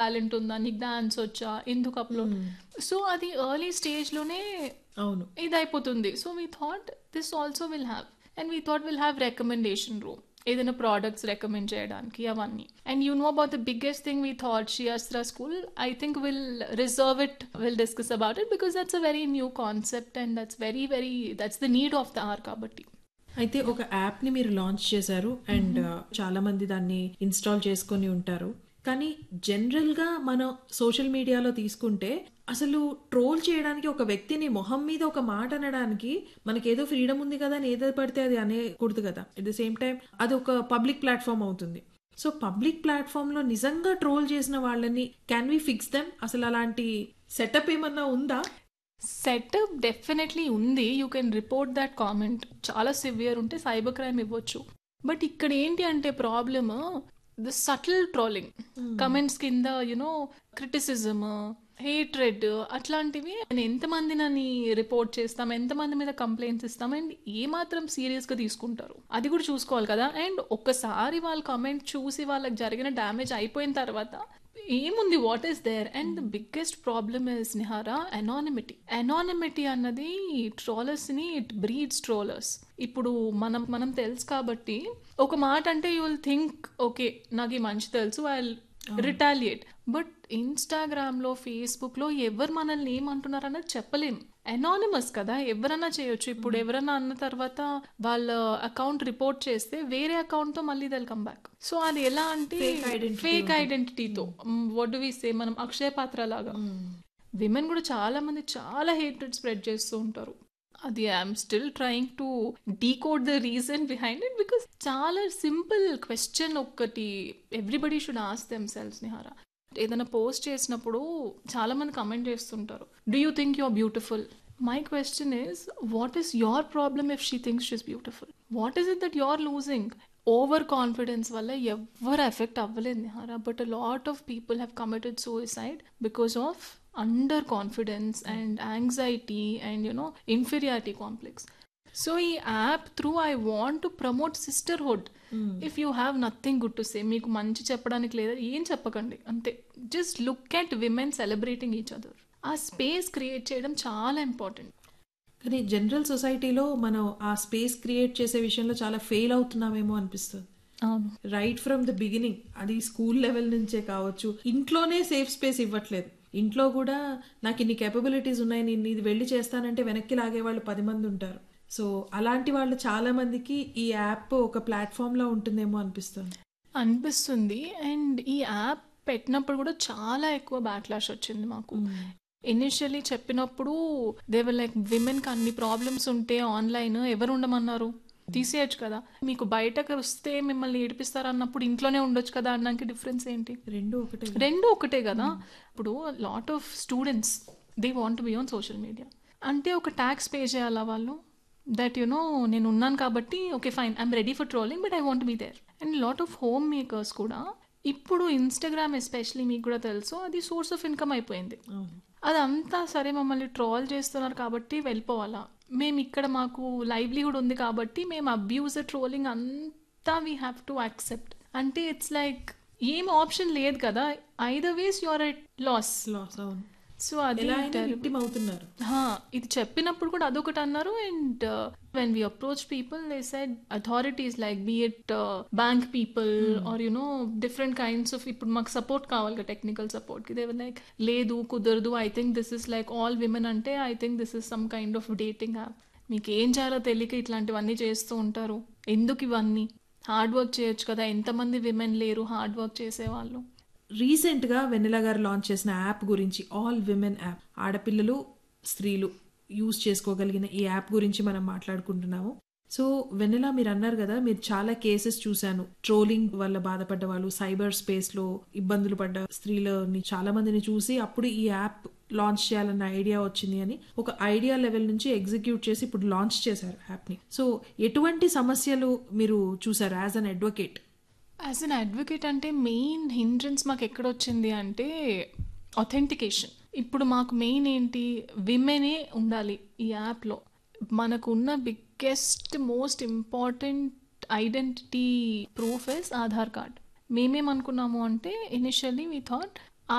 Talent ఉందా, నీకు dance వచ్చా, ఎందుకు అప్లోడ్. సో అది ఎర్లీ స్టేజ్లోనే అవును. ఇది అయిపోతుంది. So we thought this also will have, and we thought will have recommendation room, ఏదైనా ప్రోడక్ట్స్ రికమెండ్ చేయడానికి అవన్నీ. And you know about the biggest thing we thought Shri అస్త్ర school, I think will reserve it, will discuss about it because that's a very new concept and that's the need of the hour. కాబట్టి అయితే ఒక యాప్ని మీరు launch చేశారు and చాలా మంది దాన్ని ఇన్స్టాల్ చేసుకొని ఉంటారు. కానీ జనరల్గా మనం సోషల్ మీడియాలో తీసుకుంటే అసలు ట్రోల్ చేయడానికి, ఒక వ్యక్తిని మొహం మీద ఒక మాట అనడానికి మనకేదో ఫ్రీడమ్ ఉంది కదా అని ఏదో పడితే అది అనేకూడదు కదా. అట్ ద సేమ్ టైం అది ఒక పబ్లిక్ ప్లాట్ఫామ్ అవుతుంది. సో పబ్లిక్ ప్లాట్ఫామ్లో నిజంగా ట్రోల్ చేసిన వాళ్ళని క్యాన్ వి ఫిక్స్ దెమ్? అసలు అలాంటి సెటప్ ఏమన్నా ఉందా? సెటప్ డెఫినెట్లీ ఉంది. You can report that comment. చాలా సివియర్ ఉంటే సైబర్ క్రైమ్ ఇవ్వచ్చు. బట్ ఇక్కడ ఏంటి అంటే problem the subtle trolling, comments కింద యునో క్రిటిసిజం, హేట్రెడ్, అట్లాంటివి ఎంతమంది నన్ను రిపోర్ట్ చేస్తాం, ఎంతమంది మీద కంప్లైంట్స్ ఇస్తాం, అండ్ ఏమాత్రం సీరియస్గా తీసుకుంటారు అది కూడా చూసుకోవాలి కదా. అండ్ ఒక్కసారి వాళ్ళ కమెంట్ చూసి వాళ్ళకి జరిగిన డ్యామేజ్ అయిపోయిన తర్వాత ఏముంది, what is there? And the biggest problem is Nihara anonymity అన్నది ట్రోలర్స్ ని ఇట్ బ్రీడ్స్ ట్రోలర్స్. ఇప్పుడు మనం తెలుసు కాబట్టి ఒక మాట అంటే యూ విల్ థింక్ ఓకే నాకు ఈ మంచి తెలుసు, ఐ రిటాలియేట్. బట్ ఇన్స్టాగ్రామ్లో, ఫేస్బుక్లో ఎవరు మనల్ని ఏమంటున్నారు అన్నది చెప్పలేం. అనానిమస్ కదా, ఎవరన్నా చేయొచ్చు. ఇప్పుడు ఎవరన్నా అన్న తర్వాత వాళ్ళ అకౌంట్ రిపోర్ట్ చేస్తే వేరే అకౌంట్తో మళ్ళీ దెల్ కమ్ బ్యాక్. సో అది ఎలా అంటే ఫేక్ ఐడెంటిటీతో, వాట్ డు వి సే, మనం అక్షయ పాత్ర లాగా. విమెన్ కూడా చాలా మంది చాలా హేట్రెడ్ స్ప్రెడ్ చేస్తూ ఉంటారు. అది I'm still trying to decode the reason behind it because చాలా సింపుల్ క్వశ్చన్ ఒక్కటి everybody should ask themselves Nihara. ఏదైనా పోస్ట్ చేసినప్పుడు చాలా మంది కమెంట్ చేస్తుంటారు, do you think you are beautiful? My question is, what is your problem if she thinks she is beautiful? What is it that you are losing? Over confidence వల్ల ఎవరు effect అవ్వలేదు Nihara, but a lot of people have committed suicide because of under confidence and anxiety and inferiority complex. So ఈ app through I want to promote sisterhood. If you have nothing good to say, మీకు మంచి చెప్పడానికి లేదా, ఏం చెప్పకండి అంతే. Just look at women celebrating each other. ఆ space create చేయడం చాలా ఇంపార్టెంట్. కానీ జనరల్ సొసైటీలో మనం ఆ స్పేస్ క్రియేట్ చేసే విషయంలో చాలా ఫెయిల్ అవుతున్నామేమో అనిపిస్తుంది. రైట్ ఫ్రమ్ ద బిగినింగ్, అది స్కూల్ లెవెల్ నుంచే కావచ్చు, ఇంట్లోనే సేఫ్ స్పేస్ ఇవ్వట్లేదు. ఇంట్లో కూడా నాకు ఇన్ని కేపబిలిటీస్ ఉన్నాయి, నేను ఇది వెళ్ళి చేస్తానంటే వెనక్కి లాగే వాళ్ళు 10 మంది ఉంటారు. సో అలాంటి వాళ్ళు చాలా మందికి ఈ యాప్ ఒక ప్లాట్ఫామ్లో ఉంటుందేమో అనిపిస్తుంది. అండ్ ఈ యాప్ పెట్టినప్పుడు కూడా చాలా ఎక్కువ బ్యాక్లాష్ వచ్చింది మాకు. ఇనిషియలీ చెప్పినప్పుడు దేవర్ లైక్, విమెన్కి అన్ని ప్రాబ్లమ్స్ ఉంటే ఆన్లైన్ ఎవరు ఉండమన్నారు, తీసేయచ్చు కదా, మీకు బయటకు వస్తే మిమ్మల్ని ఏడిపిస్తారు అన్నప్పుడు ఇంట్లోనే ఉండొచ్చు కదా అనడానికి డిఫరెన్స్ ఏంటి? రెండు ఒకటే కదా. ఇప్పుడు lot of students they want be on social media అంటే ఒక ట్యాక్స్ పే చేయాలా వాళ్ళు, దట్ నేను ఉన్నాను కాబట్టి okay fine I'm ready for trolling but I want be there. And lot of home makers కూడా ఇప్పుడు ఇన్స్టాగ్రామ్ ఎస్పెషలీ మీకు కూడా తెలుసు అది సోర్స్ ఆఫ్ ఇన్కమ్ అయిపోయింది. అదంతా సరే మమ్మల్ని ట్రోల్ చేస్తున్నారు కాబట్టి వెళ్ళిపోవాలా, మేము ఇక్కడ మాకు లైవ్లీహుడ్ ఉంది కాబట్టి మేము అబ్యూజ్ ట్రోలింగ్ అంతా వీ హ్యావ్ టు యాక్సెప్ట్ అంటే ఇట్స్ లైక్ ఏం ఆప్షన్ లేదు కదా, either ways your at loss. So అది అవుతున్నారు. ఇది చెప్పినప్పుడు కూడా అదొకటి అన్నారు. And when we approach people they said authorities like be it bank people are different kinds of, ఇప్పుడు మాకు సపోర్ట్ కావాలి కదా టెక్నికల్ సపోర్ట్ కి, దే వర్ లైక్ లేదు కుదరదు, I think this is like all women అంటే I think this is some kind of dating app, మీకు ఏం చేయాలో తెలియక ఇట్లాంటివన్నీ చేస్తూ ఉంటారు, ఎందుకు ఇవన్నీ, హార్డ్ వర్క్ చేయొచ్చు కదా, ఎంతమంది విమెన్ లేరు హార్డ్ వర్క్ చేసేవాళ్ళు. రీసెంట్గా వెన్నెల గారు లాంచ్ చేసిన యాప్ గురించి, ఆల్ విమెన్ యాప్, ఆడపిల్లలు స్త్రీలు యూజ్ చేసుకోగలిగిన ఈ యాప్ గురించి మనం మాట్లాడుకుంటున్నాము. సో వెన్నెల, మీరు అన్నారు కదా మీరు చాలా కేసెస్ చూశాను, ట్రోలింగ్ వల్ల బాధపడ్డ వాళ్ళు, సైబర్ స్పేస్లో ఇబ్బందులు పడ్డ స్త్రీలని చాలా మందిని చూసి అప్పుడు ఈ యాప్ లాంచ్ చేయాలన్న ఐడియా వచ్చింది అని, ఒక ఐడియా లెవెల్ నుంచి ఎగ్జిక్యూట్ చేసి ఇప్పుడు లాంచ్ చేశారు యాప్ని. సో ఎటువంటి సమస్యలు మీరు చూసారు as an advocate? As an advocate అంటే మెయిన్ హిండ్రెన్స్ మాకు ఎక్కడొచ్చింది అంటే అథెంటికేషన్. ఇప్పుడు మాకు మెయిన్ ఏంటి, విమెనే ఉండాలి ఈ యాప్లో. మనకున్న biggest most important identity proof is Aadhaar card. మేమేమనుకున్నాము అంటే ఇనిషియల్లీ వీ థాట్